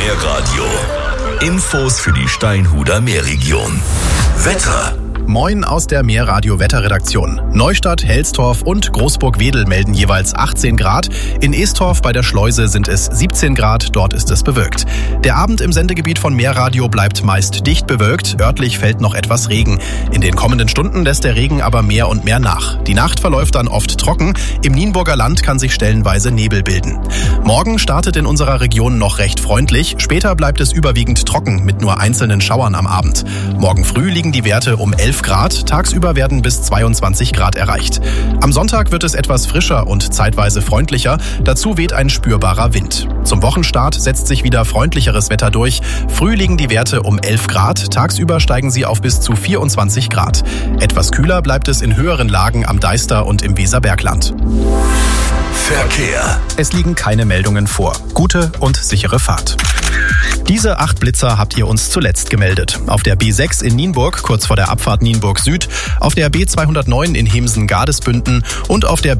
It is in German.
Meerradio. Infos für die Steinhuder Meerregion. Wetter. Moin aus der Meerradio-Wetterredaktion. Neustadt, Helstorf und Großburg-Wedel melden jeweils 18 Grad. In Estorf bei der Schleuse sind es 17 Grad, dort ist es bewölkt. Der Abend im Sendegebiet von Meerradio bleibt meist dicht bewölkt, örtlich fällt noch etwas Regen. In den kommenden Stunden lässt der Regen aber mehr und mehr nach. Die Nacht verläuft dann oft trocken, im Nienburger Land kann sich stellenweise Nebel bilden. Morgen startet in unserer Region noch recht freundlich, später bleibt es überwiegend trocken mit nur einzelnen Schauern am Abend. Morgen früh liegen die Werte um 11 Grad, tagsüber werden bis 22 Grad erreicht. Am Sonntag wird es etwas frischer und zeitweise freundlicher, dazu weht ein spürbarer Wind. Zum Wochenstart setzt sich wieder freundlicheres Wetter durch. Früh liegen die Werte um 11 Grad, tagsüber steigen sie auf bis zu 24 Grad. Etwas kühler bleibt es in höheren Lagen am Deister und im Weserbergland. Verkehr. Es liegen keine Meldungen vor. Gute und sichere Fahrt. Diese 8 Blitzer habt ihr uns zuletzt gemeldet. Auf der B6 in Nienburg, kurz vor der Abfahrt Nienburg Süd, auf der B209 in Hemsen-Gadesbünden und auf der